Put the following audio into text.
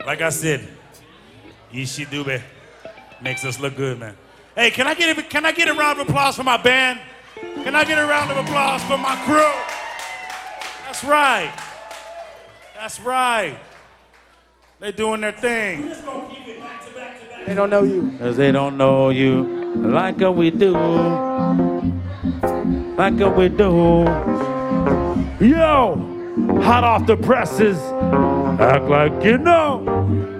Like I said, Ishi Dube makes us look good, man. Hey, can I get a round of applause for my band? Can I get a round of applause for my crew? That's right. That's right. They doing their thing. They don't know you. Cause they don't know you like we do. Like we do. Yo, hot off the presses. Act like you know.